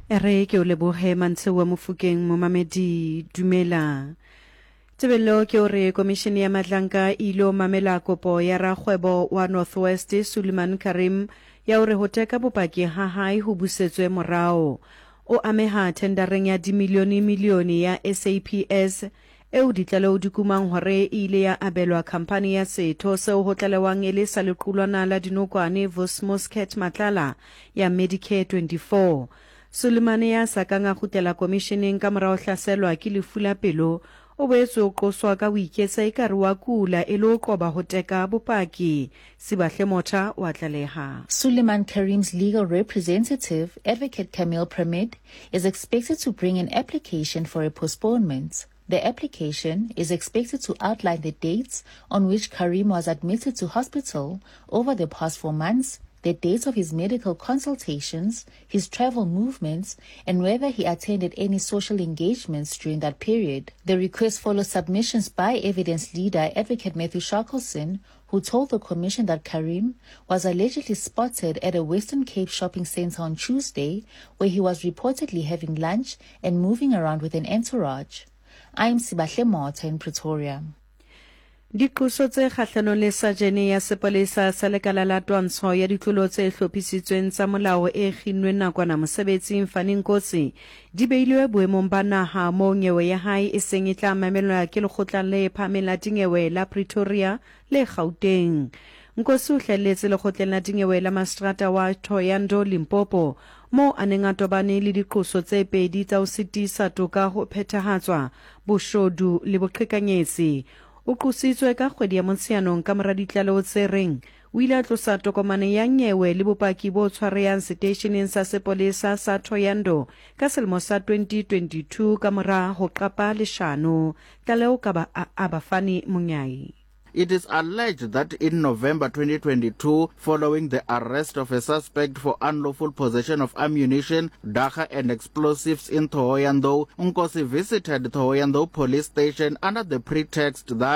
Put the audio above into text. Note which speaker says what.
Speaker 1: Ere ke o lebohe Mantshewa Mofokeng momamedi dumela. Tsebelo ke ore komishini ya Matlanka ilo mamela kopo ya rakgwebo wa Northwest Suleiman Karim ya ore ho teka bopaki ha hae ho busetswe morao. O ameha tendereng ya dimilione ya SAPS eo ditlaleho di kumang hore ile ya abelwa khampani ya setho seo ho tlalewang e le sa lequlwana la dinokwane Vosmoscat Matlala ya Medicare 24. Sulemane ya sakang a khutela komisheneng ka morao hlaselwa ke lefu la pelo o boetse o qoswa ka ho iketsa ekare wa kula e le ho qoba ho teka bopaki. Sibahle Motha wa tlaleha.
Speaker 2: Suleiman Karim's legal representative, Advocate Camille Pramid, is expected to bring an application for a postponement. The application is expected to outline the dates on which Karim was admitted to hospital over the past 4 months, the dates of his medical consultations, his travel movements, and whether he attended any social engagements during that period. The request follows submissions by evidence leader Advocate Matthew Shackleson, who told the commission that Karim was allegedly spotted at a Western Cape shopping center on Tuesday, where he was reportedly having lunch and moving around with an entourage. I'm Sibahle Motha in Pretoria.
Speaker 1: Diqoso tse kgahlano le sajene ya sepolesa sa lekala la twantsho ya ditlolo tse hlophisitsweng tsa molao e kginnweng nakwana mosebetsing Fanny Nkosi di beilwe boemong ba naha moo nyewe ya hae e seng e tla mamelwa ke lekgotla le phahameng la dinyewe la Pretoria le Gauteng. Nkosi o hlahelletse lekgotleng la dinyewe la Mastrata wa Thohoyandou Limpopo mo a neng a tobane le diqoso tse pedi tsa ho sitisa toka ho phethahatswa boshodu le boqhekanyetsi. O qositswe ka kgwedi ya Motsheanong ka mora ditlaleho tse reng o ile a tlosa tokomane ya nyewe le bopaki bo tshwarehang seteisheneng sa sepolesa sa Thohoyandou ka selemo sa 2022 ka mora ho qapa leshano. Tlaleho ka ba Abafani Munyai.
Speaker 3: It is alleged that in November 2022, following the arrest of a suspect for unlawful possession of ammunition, dagga and explosives in Thohoyandou, Nkosi visited Thohoyandou police station under the pretext that